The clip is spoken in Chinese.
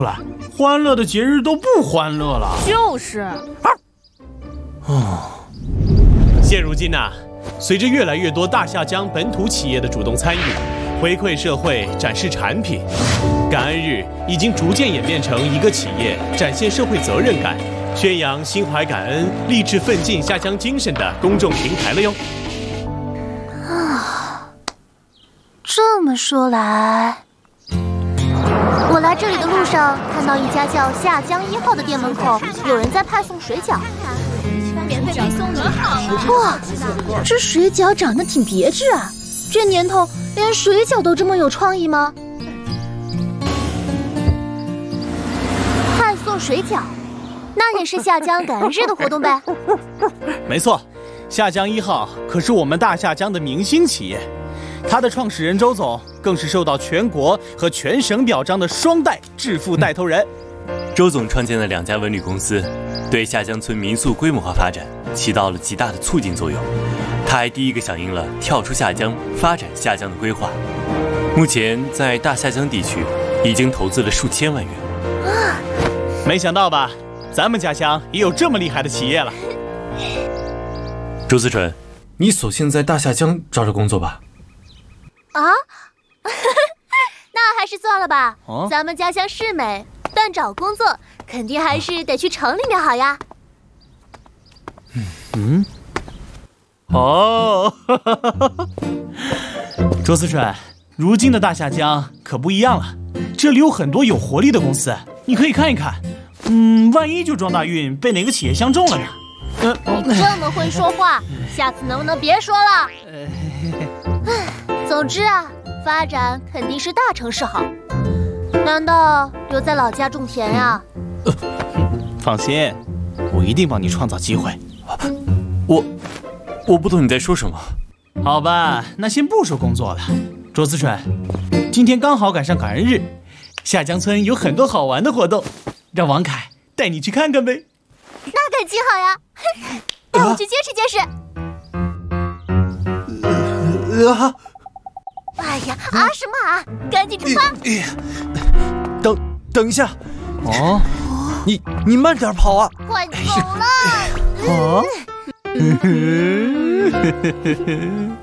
了，欢乐的节日都不欢乐了。 就是。 现如今随着越来越多大下江本土企业的主动参与，回馈社会、展示产品，感恩日已经逐渐演变成一个企业展现社会责任感、宣扬心怀感恩、励志奋进下乡精神的公众平台了哟。 这么说来，我来这里的路上看到一家叫下江1号的店门口有人在派送水饺。 免费配送多好啊！ 哇，这水饺长得挺别致啊！这年头连水饺都这么有创意吗？派送水饺，那也是下江感恩日的活动呗？ 没错，下江1号可是我们大下江的明星企业，他的创始人周总更是受到全国和全省表彰的双代致富带头人。 周总创建了2家文旅公司，对下江村民宿规模化发展起到了极大的促进作用。他还第一个响应了跳出下江发展下江的规划，目前在大下江地区已经投资了数千万元。 没想到吧，咱们家乡也有这么厉害的企业了。 周思纯，你索性在大下江找找工作吧。 啊？那还是算了吧。咱们家乡是美，但找工作肯定还是得去城里面好呀。 周思纯，如今的大下江可不一样了，这里有很多有活力的公司，你可以看一看。万一就撞大运被哪个企业相中了呢？ 你这么会说话，下次能不能别说了？总之发展肯定是大城市好。难道留在老家种田呀？ 放心，我一定帮你创造机会。 我不懂你在说什么。 好吧，那先不说工作了。周思纯，今天刚好赶上感恩日，下江村有很多好玩的活动，让王凯带你去看看呗。 那可极好呀！带我去见识见识。哎呀，什么赶紧出发！ 等一下。你慢点跑啊！ 快走了！